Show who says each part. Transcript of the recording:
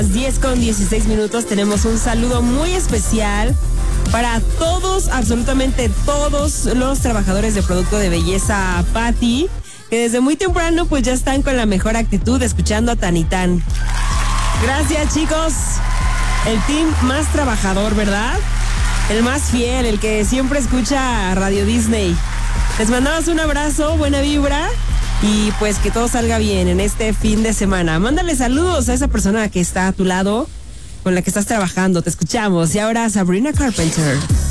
Speaker 1: 10:16 tenemos un saludo muy especial para todos, absolutamente todos los trabajadores de producto de belleza Patty, que desde muy temprano pues ya están con la mejor actitud escuchando a Tanitán. Gracias, chicos. El team más trabajador, ¿verdad? El más fiel, el que siempre escucha Radio Disney. Les mandamos un abrazo, buena vibra y pues que todo salga bien en este fin de semana. Mándale saludos a esa persona que está a tu lado, con la que estás trabajando. Te escuchamos. Y ahora Sabrina Carpenter.